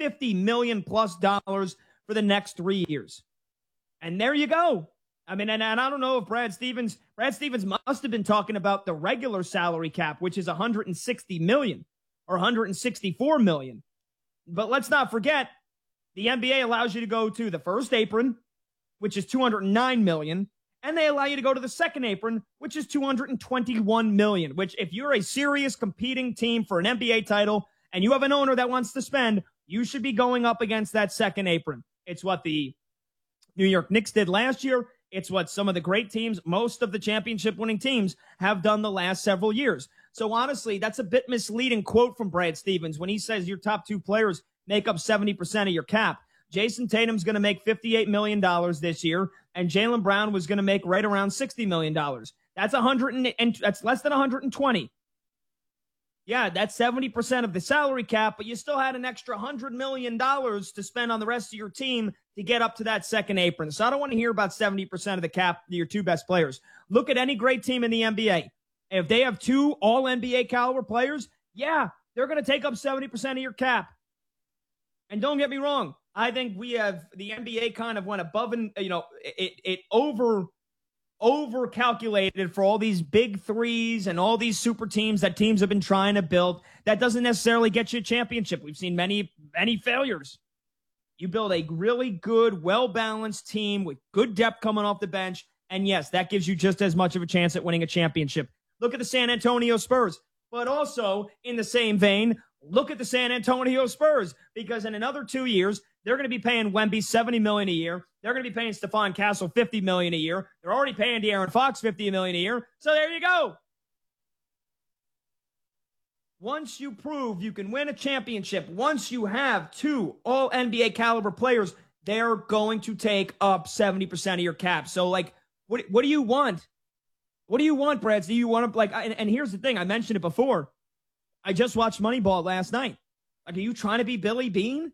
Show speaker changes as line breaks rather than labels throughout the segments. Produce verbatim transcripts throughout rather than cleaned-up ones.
fifty million plus dollars for the next three years. And there you go. I mean, and, and I don't know if Brad Stevens, Brad Stevens must have been talking about the regular salary cap, which is one hundred sixty million or one hundred sixty-four million. But let's not forget, the N B A allows you to go to the first apron, which is two hundred nine million, and they allow you to go to the second apron, which is two hundred twenty-one million, which if you're a serious competing team for an N B A title and you have an owner that wants to spend, you should be going up against that second apron. It's what the New York Knicks did last year. It's what some of the great teams, most of the championship winning teams, have done the last several years. So honestly, that's a bit misleading quote from Brad Stevens when he says your top two players make up seventy percent of your cap. Jason Tatum's going to make fifty-eight million dollars this year, and Jaylen Brown was going to make right around sixty million dollars. That's one hundred and that's less than one hundred twenty. Yeah, that's seventy percent of the salary cap, but you still had an extra one hundred million dollars to spend on the rest of your team to get up to that second apron. So I don't want to hear about seventy percent of the cap, your two best players. Look at any great team in the N B A. If they have two all-N B A caliber players, yeah, they're going to take up seventy percent of your cap. And don't get me wrong, I think we have, the N B A kind of went above and, you know, it, it over... over calculated for all these big threes and all these super teams that teams have been trying to build. That doesn't necessarily get you a championship. We've seen many, many failures. You build a really good, well-balanced team with good depth coming off the bench. And yes, that gives you just as much of a chance at winning a championship. Look at the San Antonio Spurs. But also, in the same vein, look at the San Antonio Spurs, because in another two years, they're going to be paying Wemby seventy million dollars a year. They're going to be paying Stephon Castle fifty million dollars a year. They're already paying De'Aaron Fox fifty million dollars a year. So there you go. Once you prove you can win a championship, once you have two all-N B A caliber players, they're going to take up seventy percent of your cap. So, like, what, what do you want? What do you want, Brad? Do you want to, like, and, and here's the thing. I mentioned it before. I just watched Moneyball last night. Like, are you trying to be Billy Beane?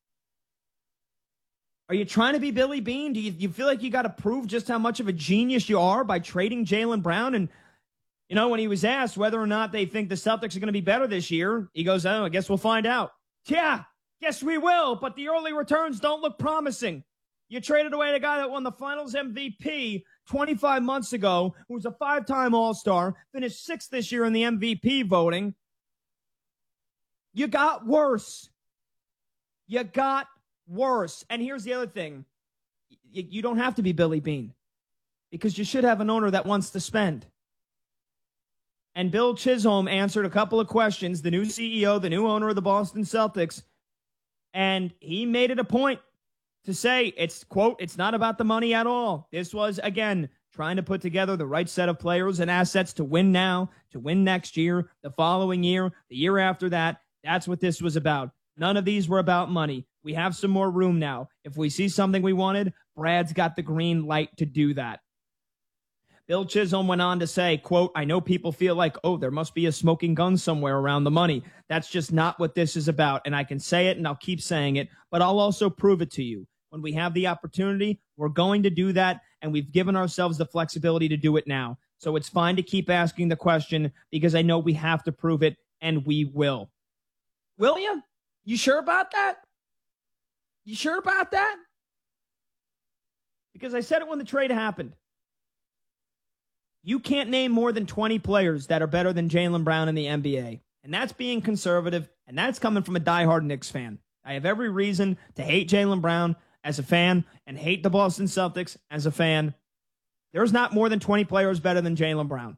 Are you trying to be Billy Beane? Do you, you feel like you got to prove just how much of a genius you are by trading Jaylen Brown? And, you know, when he was asked whether or not they think the Celtics are going to be better this year, he goes, oh, I guess we'll find out. Yeah, yes, we will, but the early returns don't look promising. You traded away the guy that won the Finals M V P twenty-five months ago, who was a five-time All-Star, finished sixth this year in the M V P voting. You got worse. You got worse. And here's the other thing. You, you don't have to be Billy Beane, because you should have an owner that wants to spend. And Bill Chisholm answered a couple of questions, the new C E O, the new owner of the Boston Celtics, and he made it a point to say, it's, quote, it's not about the money at all. This was, again, trying to put together the right set of players and assets to win now, to win next year, the following year, the year after that. That's what this was about. None of these were about money. We have some more room now. If we see something we wanted, Brad's got the green light to do that. Bill Chisholm went on to say, quote, I know people feel like, oh, there must be a smoking gun somewhere around the money. That's just not what this is about. And I can say it and I'll keep saying it, but I'll also prove it to you. When we have the opportunity, we're going to do that, and we've given ourselves the flexibility to do it now. So it's fine to keep asking the question, because I know we have to prove it, and we will. Will you? You sure about that? You sure about that? Because I said it when the trade happened. You can't name more than twenty players that are better than Jaylen Brown in the N B A. And that's being conservative, and that's coming from a diehard Knicks fan. I have every reason to hate Jaylen Brown as a fan and hate the Boston Celtics as a fan. There's not more than twenty players better than Jaylen Brown.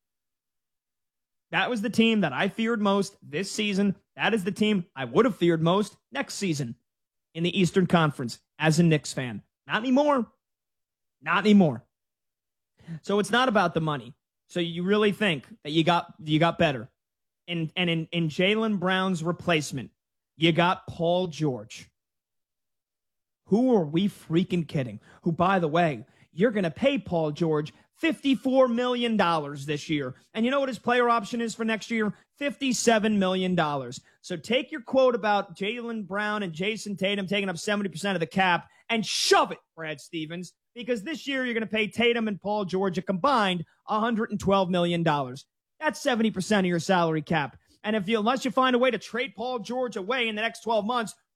That was the team that I feared most this season. That is the team I would have feared most next season in the Eastern Conference as a Knicks fan. Not anymore. Not anymore. So it's not about the money. So you really think that you got you got better. And, and in, in Jaylen Brown's replacement, you got Paul George. Who are we freaking kidding? Who, by the way, you're going to pay Paul George fifty-four million dollars this year. And you know what his player option is for next year? fifty-seven million dollars. So take your quote about Jaylen Brown and Jason Tatum taking up seventy percent of the cap and shove it, Brad Stevens, because this year you're going to pay Tatum and Paul George a combined one hundred twelve million dollars. That's seventy percent of your salary cap. And if you, unless you find a way to trade Paul George away in the next twelve months,